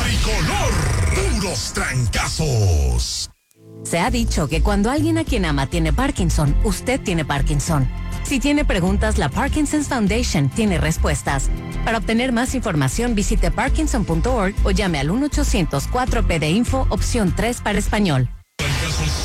Tricolor, puros trancazos. Se ha dicho que cuando alguien a quien ama tiene Parkinson, usted tiene Parkinson. Si tiene preguntas, la Parkinson's Foundation tiene respuestas. Para obtener más información, visite parkinson.org o llame al 1-800-4PD-INFO, opción 3 para español.